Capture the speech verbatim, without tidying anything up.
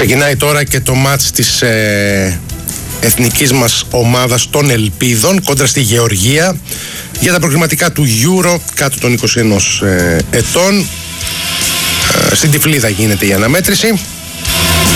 Ξεκινάει τώρα και το μάτς της ε, εθνικής μας ομάδας των Ελπίδων κόντρα στη Γεωργία για τα προκριματικά του Euro κάτω των είκοσι ένα ε, ετών. Ε, στην Τυφλίδα γίνεται η αναμέτρηση.